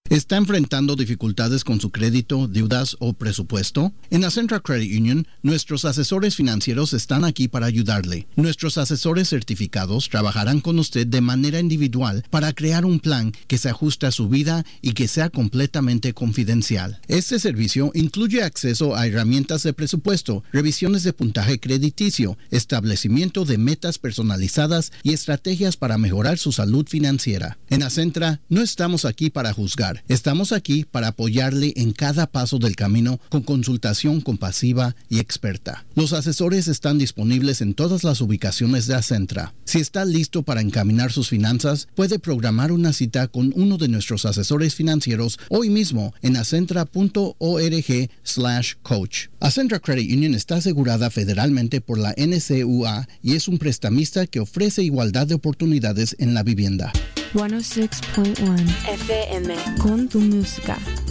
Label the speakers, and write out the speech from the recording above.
Speaker 1: ¿Está enfrentando dificultades con su crédito, deudas o presupuesto? En Acentra Credit Union, nuestros asesores financieros están aquí para ayudarle. Nuestros asesores certificados trabajarán con usted de manera individual para crear un plan que se ajuste a su vida y que sea completamente confidencial. Este servicio incluye acceso a herramientas de presupuesto, revisiones de puntaje crediticio, establecimiento de metas personalizadas y estrategias para mejorar su salud financiera. En Acentra, no estamos aquí para juzgar. Estamos aquí para apoyarle en cada paso del camino con consultación compasiva y experta. Los asesores están disponibles en todas las ubicaciones de Acentra. Si está listo para encaminar sus finanzas, puede programar una cita con uno de nuestros asesores financieros hoy mismo en acentra.org/coach. Acentra Credit Union está asegurada federalmente por la NCUA y es un prestamista que ofrece igualdad de oportunidades en la vivienda.
Speaker 2: 106.1 FM con tu música.